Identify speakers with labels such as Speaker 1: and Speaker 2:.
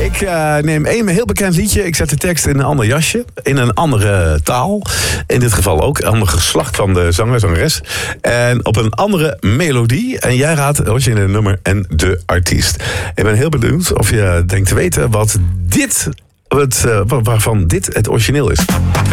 Speaker 1: Ik neem één heel bekend liedje. Ik zet de tekst in een ander jasje. In een andere taal. In dit geval ook. Een ander geslacht van de zangeres. En op een andere melodie. En jij raadt het originele nummer en de artiest. Ik ben heel benieuwd of je denkt te weten wat dit... waarvan dit het origineel is.